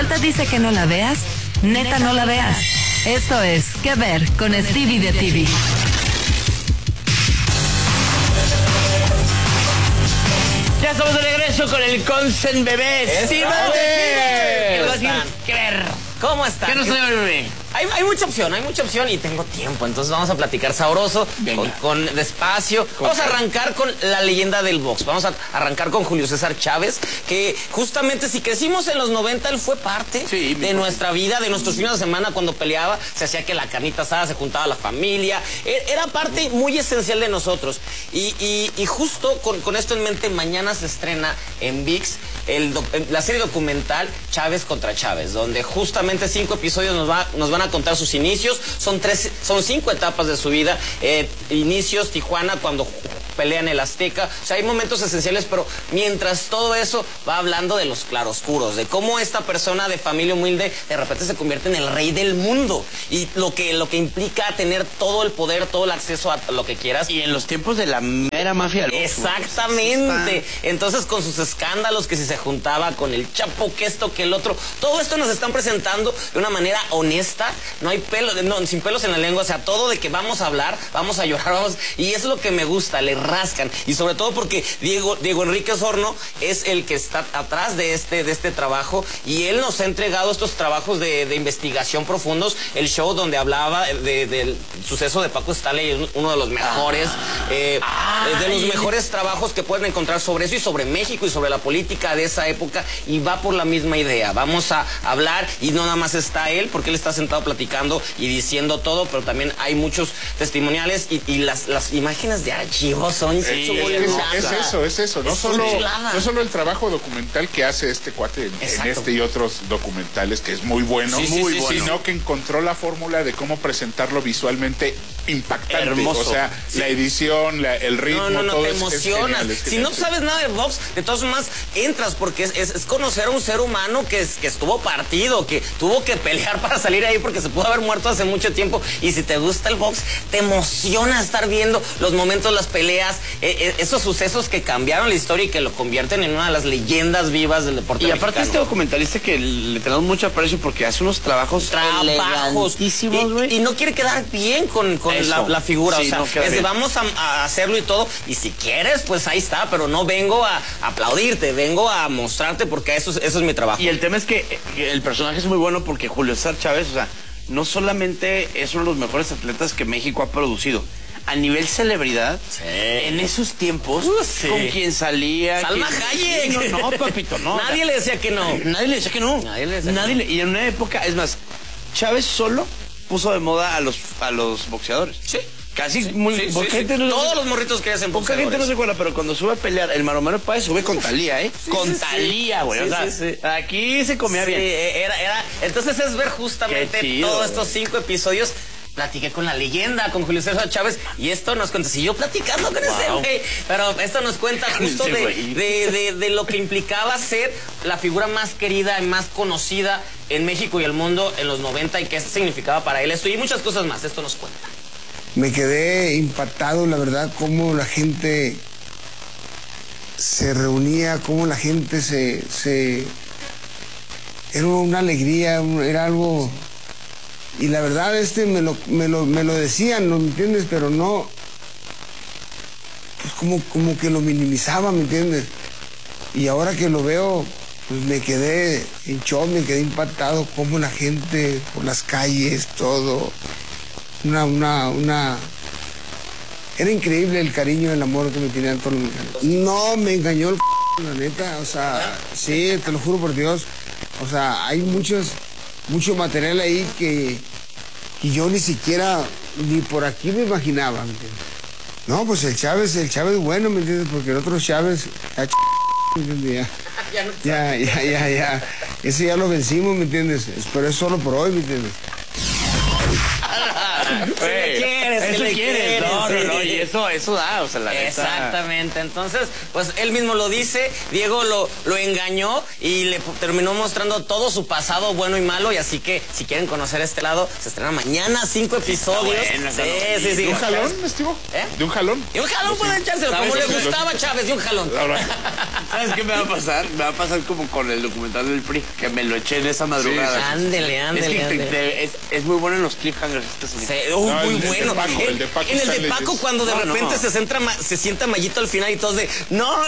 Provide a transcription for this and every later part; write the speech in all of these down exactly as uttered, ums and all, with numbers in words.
te dice que no la veas, neta no la veas. Esto es ¿Qué ver? Con Stevie de T V. Ya estamos de regreso con el Consent Bebé. ¡Sí, bebé! ¿Qué ver? ¿Cómo están? ¿Qué nos trae, bebé? Hay, hay mucha opción, hay mucha opción y tengo tiempo, entonces vamos a platicar sabroso, con, con despacio. Con vamos a arrancar con la leyenda del box, vamos a arrancar con Julio César Chávez, que justamente si crecimos en los noventa, él fue parte sí, de nuestra vida, de nuestros fines de semana cuando peleaba, se hacía que la carnita asada, se juntaba la familia, era parte muy esencial de nosotros. Y, y, y justo con, con esto en mente, mañana se estrena en ViX el, la serie documental Chávez contra Chávez, donde justamente cinco episodios nos, va, nos van a contar sus inicios. Son tres, son cinco etapas de su vida. Eh, inicios, Tijuana, cuando pelea en el Azteca. O sea, hay momentos esenciales, pero mientras todo eso va hablando de los claroscuros, de cómo esta persona de familia humilde de repente se convierte en el rey del mundo. Y lo que, lo que implica tener todo el poder, todo el acceso a lo que quieras. Y en los tiempos de la mera mafia. Exactamente. Entonces, con sus escándalos, que si se juntaba con el Chapo, que esto, que el otro, todo esto nos están presentando de una manera honesta. No hay pelo, no, sin pelos en la lengua. O sea, todo de que vamos a hablar, vamos a llorar, vamos. Y eso es lo que me gusta, le rascan. Y sobre todo porque Diego, Diego Enrique Osorno es el que está atrás de este, de este trabajo. Y él nos ha entregado estos trabajos de, de investigación profundos. El show donde hablaba de, del suceso de Paco Stanley, uno de los mejores, eh, de los mejores trabajos que pueden encontrar sobre eso y sobre México y sobre la política de esa época. Y va por la misma idea. Vamos a hablar, y no nada más está él, porque él está sentado platicando y diciendo todo, pero también hay muchos testimoniales y, y las, las imágenes de archivo son... Sí, es, es, es eso, es eso. No, es solo, no solo el trabajo documental que hace este cuate en, en este y otros documentales, que es muy bueno, sí, muy sí, bueno, sino que encontró la fórmula de cómo presentarlo visualmente impactante. Hermoso. O sea, sí. la edición, la, el ritmo, no, no, no, todo te es, emocionas. es genial, es si no sabes nada de box, de todas formas entras, porque es, es, es conocer a un ser humano que, es, que estuvo partido, que tuvo que pelear para salir ahí porque se pudo haber muerto hace mucho tiempo. Y si te gusta el box, te emociona estar viendo los momentos, las peleas, eh, eh, esos sucesos que cambiaron la historia y que lo convierten en una de las leyendas vivas del deporte y mexicano. Aparte este documentalista que le tenemos mucho aprecio porque hace unos trabajos trabajos y, y no quiere quedar bien con, con la, la figura, sí, o sea, no es de vamos a, a hacerlo y todo, y si quieres pues ahí está, pero no vengo a, a aplaudirte, vengo a mostrarte porque eso, eso es mi trabajo. Y el tema es que el personaje es muy bueno porque Julio César Chávez, o sea, no solamente es uno de los mejores atletas que México ha producido, a nivel celebridad, sí. en esos tiempos, uh, sí. con quien salía... Salma Hayek. No, no, papito, no. Nadie le decía que no. Nadie le decía que no. Nadie le decía Nadie que le, no. Y en una época, es más, Chávez solo puso de moda a los, a los boxeadores. Sí. Casi sí, muy... Sí, sí, gente sí. No Todos sé, los morritos que hacen poca gente no se acuerda, pero cuando sube a pelear, el Maromero Páez sube con Talía, ¿eh? Sí, con sí, Talía, güey. Sí, o sea, sí, sí. aquí se comía sí, bien. Era, era... Entonces es ver justamente chido, todos estos cinco episodios. Platiqué con la leyenda, con Julio César Chávez, y esto nos cuenta, si yo platicando con wow. ese güey, pero esto nos cuenta justo de, de, de, de lo que implicaba ser la figura más querida y más conocida en México y el mundo en los noventa, y qué significaba para él esto y muchas cosas más. Esto nos cuenta. Me quedé impactado, la verdad, cómo la gente se reunía, cómo la gente se... se... Era una alegría, era algo... Y la verdad, este me lo, me lo, me lo decían, ¿no me entiendes? Pero no... Pues como, como que lo minimizaba, ¿me entiendes? Y ahora que lo veo, pues me quedé en shock, me quedé impactado, cómo la gente por las calles, todo... Una, una, una... Era increíble el cariño, el amor que me tenían todos los mexicanos. No, me engañó el la neta, o sea, sí, te lo juro por Dios. O sea, hay muchos, mucho material ahí que, que yo ni siquiera, ni por aquí me imaginaba, ¿me entiendes? No, pues el Chávez, el Chávez bueno, ¿me entiendes? Porque el otro Chávez, ya, ya, ya, ya, ya, ese ya lo vencimos, ¿me entiendes? Pero es solo por hoy, ¿me entiendes? Si le quieres, eso si le quieres. quieres. No, no, sí. no, y eso, eso da, o sea, la neta. Exactamente, entonces, pues él mismo lo dice, Diego lo, lo engañó y le terminó mostrando todo su pasado bueno y malo, y así que si quieren conocer este lado, se estrena mañana cinco episodios. Bueno, sí, no, sí, sí. ¿De un jalón, Estivo? ¿Eh? ¿De un jalón? Y un jalón puede echárselo, como le gustaba a Chávez, y un jalón. ¿Sabes qué me va a pasar? Me va a pasar como con el documental del P R I, que me lo eché en esa madrugada. Sí, ándele, ándele, Es que ándele. te- te- es, es muy bueno en los cliffhangers este señor. Sí, uh, No, muy el de bueno. Paco, En- el de Paco en el de Stanley Paco, es- cuando de No, repente no. se, centra, ma- se sienta Mayito al final y todos de. ¡No!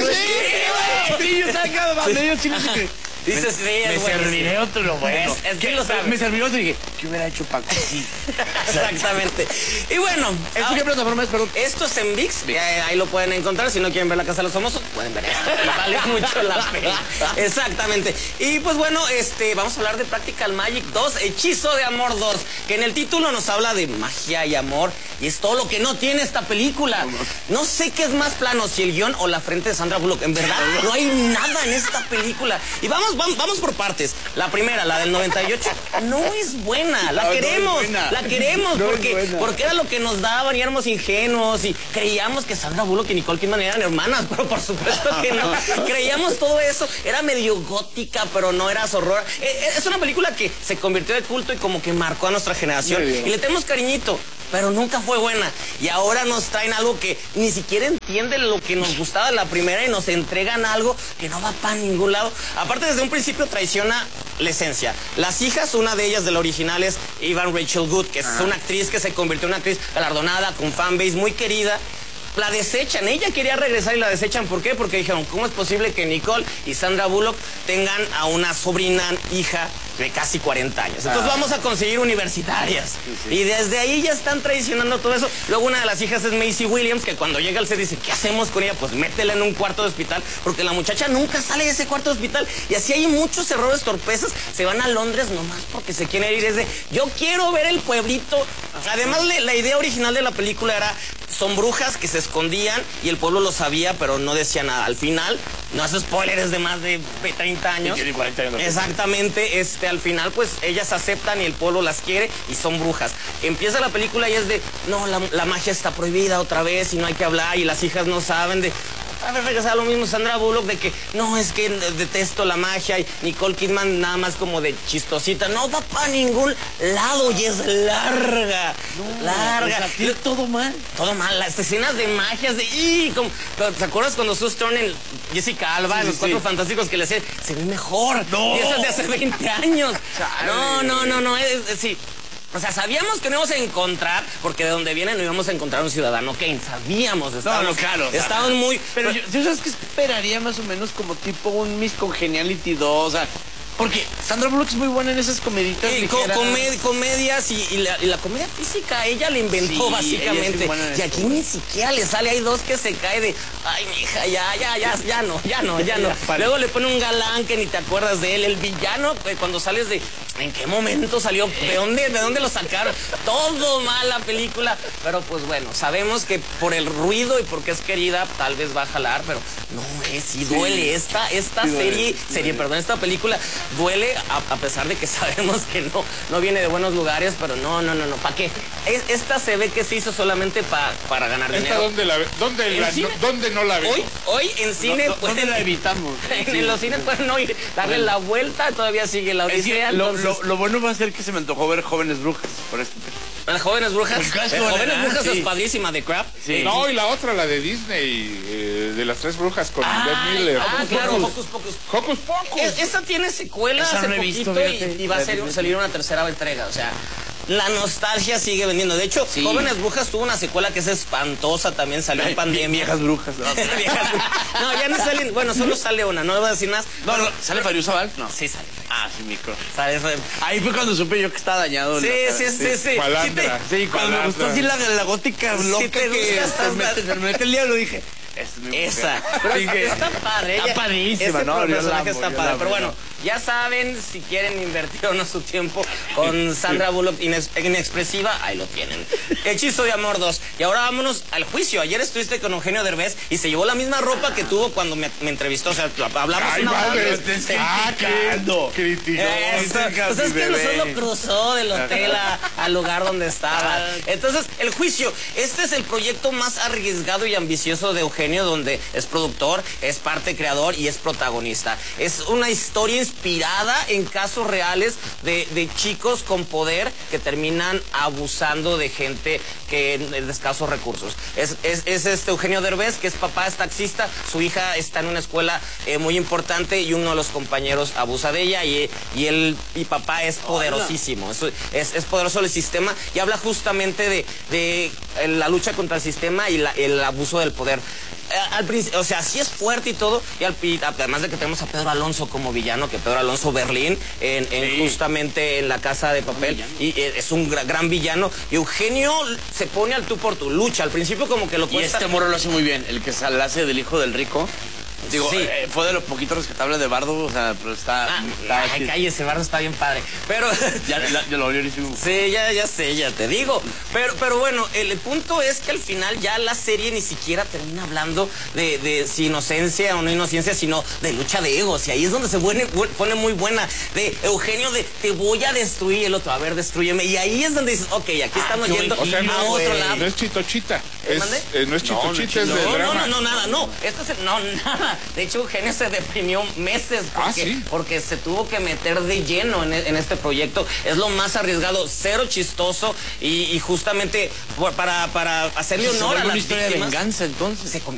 Sí, yo sabía que cuando yo sí le dije, Dices, sí, es me buenísimo. serviré otro lo bueno. Es- es que Que lo sabe. Me serví otro y dije, ¿qué hubiera hecho Paco? Sí. Exactamente. Y bueno, ¿Esto ah, qué plataforma es, perdón? esto es en ViX, y ahí, ahí lo pueden encontrar. Si no quieren ver La Casa de los Famosos, pueden ver esto. Y vale mucho la pena. Exactamente. Y pues bueno, este, vamos a hablar de Practical Magic dos, Hechizo de Amor dos, que en el título nos habla de magia y amor, y es todo lo que no tiene esta película. No sé qué es más plano, si el guión o la frente de Sandra Bullock. En verdad, no hay nada en esta película. Y vamos, vamos, vamos por partes. La primera, la del noventa y ocho, no es buena. La No, no es queremos, buena. la queremos, No es porque, buena. porque era lo que nos daban y éramos ingenuos y creíamos que Sandra Bullock y Nicole Kidman eran hermanas, pero por supuesto que no. Creíamos todo eso. Era medio gótica, pero no era horror. Eh, Es una película que se convirtió de culto y como que marcó a nuestra generación. Medio. Y le tenemos cariñito, pero nunca fue buena. Y ahora nos traen algo que ni siquiera entiende lo que nos gustaba de la primera y nos entregan algo que no va para ningún lado. Aparte, desde un principio traiciona la esencia. Las hijas, una de ellas de la original es Evan Rachel Wood, que es una actriz que se convirtió en una actriz galardonada, con fanbase muy querida. La desechan, ella quería regresar y la desechan. ¿Por qué? Porque dijeron, ¿cómo es posible que Nicole y Sandra Bullock tengan a una sobrina hija de casi cuarenta años? Entonces Ah. vamos a conseguir universitarias. sí. Y desde ahí ya están traicionando todo eso. Luego una de las hijas es Maisie Williams, que cuando llega al set dice, ¿qué hacemos con ella? Pues métela en un cuarto de hospital, porque la muchacha nunca sale de ese cuarto de hospital. Y así hay muchos errores, torpezas. Se van a Londres nomás porque se quieren ir. Es de, yo quiero ver el pueblito. Además, le- la idea original de la película era, son brujas que se escondían y el pueblo lo sabía, pero no decía nada. Al final, no hace spoilers de más de treinta años. Sí, tiene cuarenta años. Exactamente, este, al final, pues ellas aceptan y el pueblo las quiere y son brujas. Empieza la película y es de, no, la, la magia está prohibida otra vez y no hay que hablar, y las hijas no saben de. A ver, regresar a lo mismo Sandra Bullock, de que no, es que detesto la magia, y Nicole Kidman nada más como de chistosita. No va para ningún lado y es larga, larga. O sea, tiene todo mal. Todo mal, las escenas de magia, de ¡y! Como, pero, ¿te acuerdas cuando Sue Storm en Jessica Alba, Sí, en Los sí, Cuatro sí. Fantásticos, que le decía, se ve mejor? No. Y esas de hace veinte años. Chale. No, no, no, no, es, es- sí. O sea, sabíamos que no íbamos a encontrar, porque de donde vienen no íbamos a encontrar un ciudadano Kane. Sabíamos, estábamos, no, claro, o sea, estábamos muy... Pero yo, ¿tú sabes qué esperaría más o menos como tipo un Miss Congeniality dos? O sea, porque Sandra Bullock es muy buena en esas comeditas Eh, co- ligeras. comed- comedias y, y la, y la comedia física, ella le inventó Sí, ella es básicamente. muy buena en Y eso. aquí ni siquiera le sale, hay dos que se cae de, ay, mija, ya, ya, ya, ya no, ya no, ya no. Ya, vale. Luego le pone un galán que ni te acuerdas de él, el villano, pues, cuando sales de, ¿en qué momento salió? ¿De dónde, de dónde lo sacaron? Todo mal la película, pero pues bueno, sabemos que por el ruido y porque es querida, tal vez va a jalar, pero no es, sí duele. Esta, esta Sí duele, serie, sí serie, duele. perdón, esta película duele a, a pesar de que sabemos que no, no viene de buenos lugares, pero no, no, no, no, ¿para qué? Es- esta se ve que se hizo solamente pa- para ganar ¿Esta dinero. dónde la ve? ¿Dónde, ¿En la- cine? no, ¿Dónde no la ve? Hoy, hoy en cine No, no, ¿dónde pueden- la evitamos? en los cines pueden no ir, darle la vuelta, todavía sigue la Es que odisea. lo, entonces- lo, lo bueno va a ser que se me antojó ver Jóvenes Brujas por este. Las Jóvenes Brujas. El caso, eh, Jóvenes ¿verdad? Brujas Sí. es padrísima, de Crap. Sí. No, y la otra, la de Disney, eh, de las tres brujas con Ah, Beth Miller. ah, Hocus claro, Pocus. Hocus Pocus. Hocus Pocus. Es- esa tiene secuela Esa hace no he visto, poquito fíjate. y, y va a ser- salir una tercera entrega. O sea, la nostalgia sigue vendiendo. De hecho, Sí. Jóvenes Brujas tuvo una secuela que es espantosa, también salió en pandemia. Viejas brujas. No, Viejas brujas. No, ya no salen. Bueno, solo sale una, no le voy a decir más. no, no, ¿sale Fariusa Balk? No. Sí, sale. Ah, sí, micro. Sale, sale. Ahí fue cuando supe yo que estaba dañado. Sí, la- sí, sí, sí. Malandra. Sí Sí, cuando me gustó así la, la gótica Sí, loca te que gusta se esta- mete, se mete el diablo, dije. Esta es mi te- Esa. mujer. Pero Dije, está padre. Está ella- padrísima, ese ¿no? Yo la personaje amo, está yo padre. la Pero amo, bueno, ya saben, si quieren invertir o no su tiempo, con Sandra Bullock inex, inexpresiva, ahí lo tienen. Hechizo de amor dos. Y ahora vámonos al juicio. Ayer estuviste con Eugenio Derbez y se llevó la misma ropa que tuvo cuando me, me entrevistó. O sea, hablamos Ay, una madre, hora. te ah, criticando. Criticó. Eso, pues es que solo cruzó del hotel a, al lugar donde estaba. Entonces, el juicio. Este es el proyecto más arriesgado y ambicioso de Eugenio, donde es productor, es parte creador y es protagonista. Es una historia inspirada en casos reales de, de chicos con poder que terminan abusando de gente que de escasos recursos. Es, es, es este Eugenio Derbez, que es papá, es taxista, su hija está en una escuela eh, muy importante y uno de los compañeros abusa de ella y, y él y papá es poderosísimo, es, es, es poderoso el sistema y habla justamente de, de la lucha contra el sistema y la, el abuso del poder. Al principio, o sea, sí es fuerte y todo, y, al, y además de que tenemos a Pedro Alonso como villano, que Pedro Alonso Berlín, en, en sí. justamente en La Casa de Papel, y, y es un gran, gran villano, y Eugenio se pone al tú por tu lucha, al principio como que lo cuesta. Y este morro lo hace muy bien, el que se hace del hijo del rico. Digo, sí. eh, fue de los poquitos rescatables de Bardo, o sea, pero está... Ah, está ay, cállese, Bardo está bien padre. Pero... ya, la, ya lo volvió hicimos. Sí, ya, ya sé, ya te digo. Pero, pero bueno, el, el punto es que al final ya la serie ni siquiera termina hablando de, de si inocencia o no inocencia, sino de lucha de egos. Y ahí es donde se pone, pone muy buena. De Eugenio de te voy a destruir, el otro, a ver, destrúyeme. Y ahí es donde dices, ok, aquí estamos ah, yendo o sea, no, a otro wey. lado. No es chitochita. Es, eh, no es chitochita, no, es de no, drama. No, no, no, nada, no. Esto es, no, nada. De hecho, Eugenio se deprimió meses porque, ah, ¿sí? porque se tuvo que meter de lleno en, en este proyecto. Es lo más arriesgado, cero chistoso y, y justamente para, para hacerle honor a las una historia víctimas, de venganza, entonces. Se